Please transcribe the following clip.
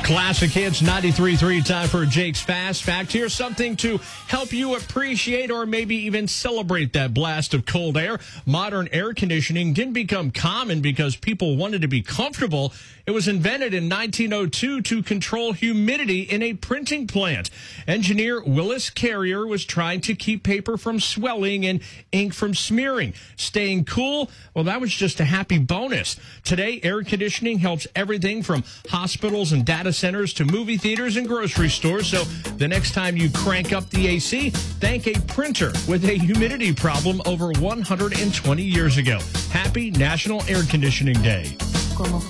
Classic Hits 93.3, time for Jake's Fast Fact. Here's something to help you appreciate or maybe even celebrate that blast of cold air. Modern air conditioning didn't become common because people wanted to be comfortable. It was invented in 1902 to control humidity in a printing plant. Engineer Willis Carrier was trying to keep paper from swelling and ink from smearing. Staying cool, well, that was just a happy bonus. Today, air conditioning helps everything from hospitals and data centers to movie theaters and grocery stores. So the next time you crank up the AC, thank a printer with a humidity problem over 120 years ago. Happy National Air Conditioning Day.